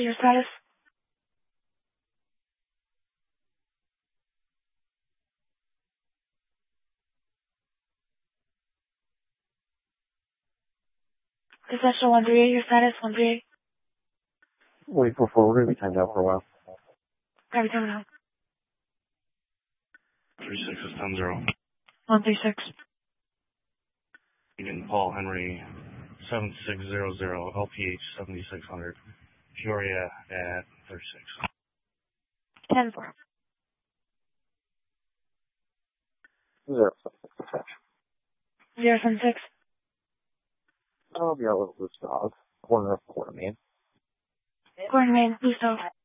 your status? Essential 138, your status 138. Wait, before we're going to be timed out for a while. Copy, time now. 36 is 10-0. 136. Again, Paul Henry, 7600, LPH 7600. Peoria at 36. 10-4. 076. I'll be out with Loose Dog. Corner of Quarter Main. Quarter Main, Blue Stove.